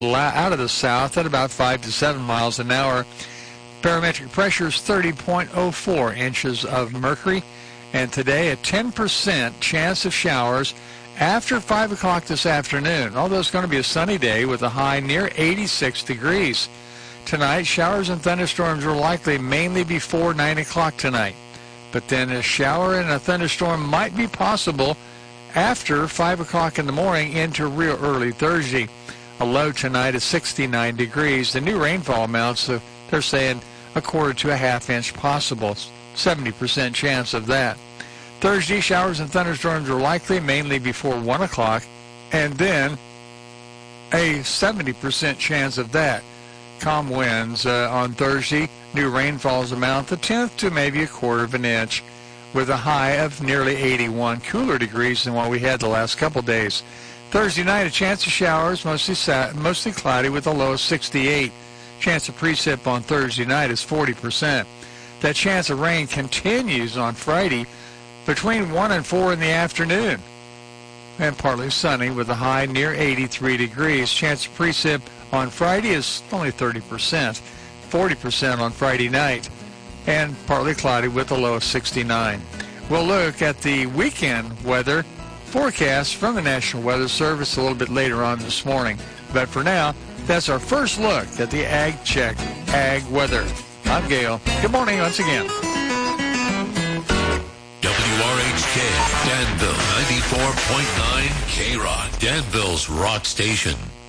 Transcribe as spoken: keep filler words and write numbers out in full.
out of the south at about five to seven miles an hour. Barometric pressure is thirty point oh four inches of mercury. And today, a ten percent chance of showers after five o'clock this afternoon. Although it's going to be a sunny day with a high near eighty-six degrees. Tonight, showers and thunderstorms are likely mainly before nine o'clock tonight. But then a shower and a thunderstorm might be possible after five o'clock in the morning into real early Thursday. A low tonight is sixty-nine degrees. The new rainfall amounts, uh, they're saying a quarter to a half inch possible. seventy percent chance of that. Thursday, showers and thunderstorms are likely mainly before one o'clock, and then a seventy percent chance of that. Calm winds uh, on Thursday. New rainfalls amount a tenth to maybe a quarter of an inch, with a high of nearly eighty-one, cooler degrees than what we had the last couple days. Thursday night, a chance of showers, mostly sa- mostly cloudy with a low of sixty-eight. Chance of precip on Thursday night is forty percent. That chance of rain continues on Friday between one and four in the afternoon. And partly sunny with a high near eighty-three degrees. Chance of precip on Friday is only thirty percent, forty percent on Friday night, and partly cloudy with a low of sixty-nine. We'll look at the weekend weather forecast from the National Weather Service a little bit later on this morning. But for now, that's our first look at the Ag Check Ag Weather. I'm Gale. Good morning once again. W R H K, Danville, ninety-four point nine K-Rock, Danville's rock station.